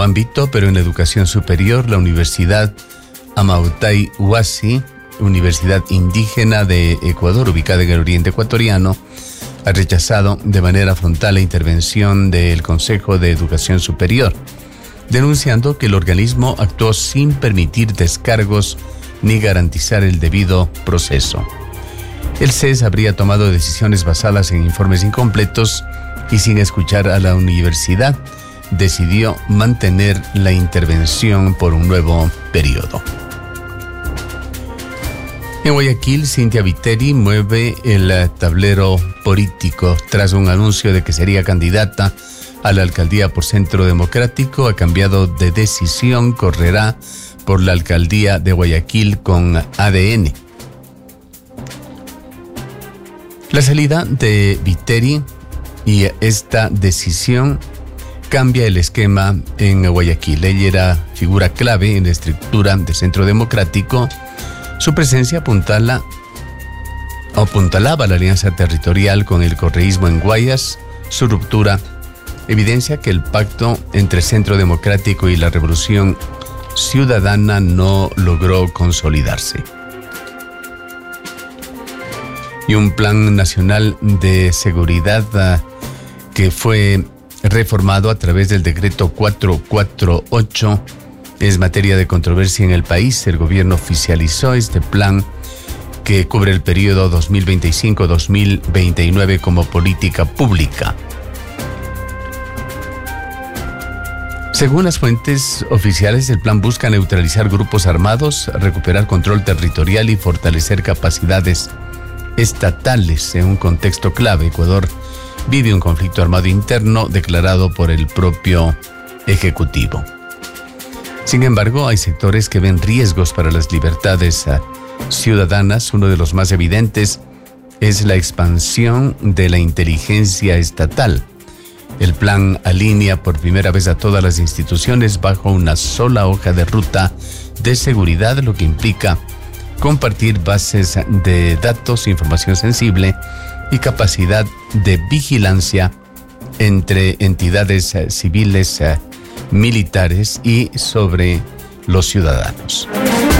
mismo ámbito, pero en la educación superior, la Universidad Amautai Huasi, Universidad Indígena de Ecuador, ubicada en el oriente ecuatoriano, ha rechazado de manera frontal la intervención del Consejo de Educación Superior, denunciando que el organismo actuó sin permitir descargos ni garantizar el debido proceso. El CES habría tomado decisiones basadas en informes incompletos y sin escuchar a la universidad, decidió mantener la intervención por un nuevo periodo. En Guayaquil, Cynthia Viteri mueve el tablero político tras un anuncio de que sería candidata a la alcaldía por Centro Democrático. Ha cambiado de decisión, correrá por la alcaldía de Guayaquil con ADN. La salida de Viteri y esta decisión cambia el esquema en Guayaquil. Ella era figura clave en la estructura de Centro Democrático. Su presencia apuntalaba la alianza territorial con el correísmo en Guayas. Su ruptura evidencia que el pacto entre Centro Democrático y la Revolución Ciudadana no logró consolidarse. Y un plan nacional de seguridad que fue reformado a través del decreto 448 es materia de controversia en el país. El gobierno oficializó este plan que cubre el periodo 2025-2029 como política pública. Según las fuentes oficiales, el plan busca neutralizar grupos armados, recuperar control territorial y fortalecer capacidades estatales en un contexto clave. Ecuador vive un conflicto armado interno declarado por el propio Ejecutivo. Sin embargo, hay sectores que ven riesgos para las libertades ciudadanas. Uno de los más evidentes es la expansión de la inteligencia estatal. El plan alinea por primera vez a todas las instituciones bajo una sola hoja de ruta de seguridad, lo que implica compartir bases de datos, información sensible y capacidad de vigilancia entre entidades civiles, militares y sobre los ciudadanos.